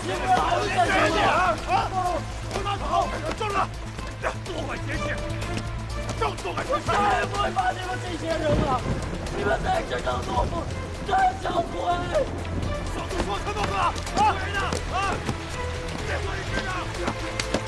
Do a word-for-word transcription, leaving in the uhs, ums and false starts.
你们还有这些点啊！ 快拿跑！站住！多管闲事，正多管闲事！ 再也不会把你们这些人了！你们再这样懦夫，再小腿！ 少说陈总哥，啊！人呢？啊！别说你知道。